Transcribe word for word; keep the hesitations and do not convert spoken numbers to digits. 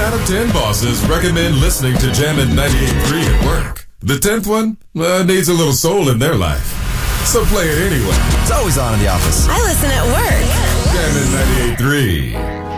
out of ten bosses recommend listening to Jammin' ninety-eight point three at work. The tenth one uh, needs a little soul in their life. So play it anyway. It's always on in the office. I listen at work. Jammin' ninety-eight point three.